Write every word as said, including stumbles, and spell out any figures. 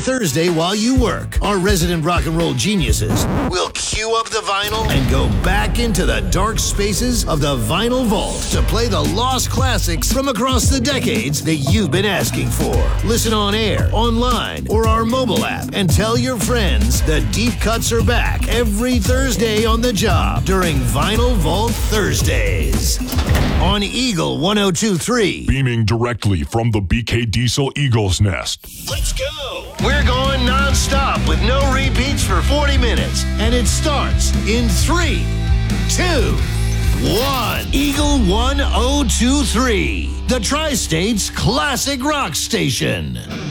Thursday while you work, our resident rock and roll geniuses will cue up the vinyl and go back into the dark spaces of the Vinyl Vault to play the lost classics from across the decades that you've been asking for. Listen on air, online, or our mobile app, and tell your friends the deep cuts are back every Thursday on the job during Vinyl Vault Thursdays on Eagle one oh two point three. Beaming directly from the B K Diesel Eagle's Nest. Let's go! We're going non-stop with no repeats for forty minutes, and it starts in three, two, one. Eagle one oh two point three, the Tri-State's classic rock station.